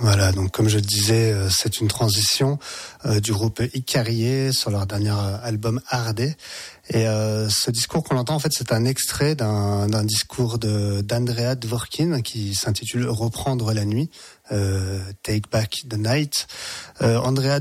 Voilà, donc comme je le disais, c'est une transition du groupe Icarié sur leur dernier album Ardé. Et ce discours qu'on entend, en fait, c'est un extrait d'un discours d'Andrea Dworkin qui s'intitule Reprendre la nuit, Take Back the Night. Andrea